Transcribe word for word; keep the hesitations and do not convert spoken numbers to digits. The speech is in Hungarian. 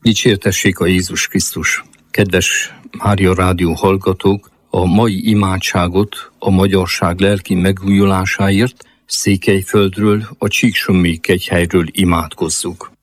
Dicsértessék a Jézus Krisztus! Kedves Mária Rádió hallgatók, a mai imádságot a magyarság lelki megújulásáért Székelyföldről, a Csíksomlyék kegyhelyről imádkozzuk.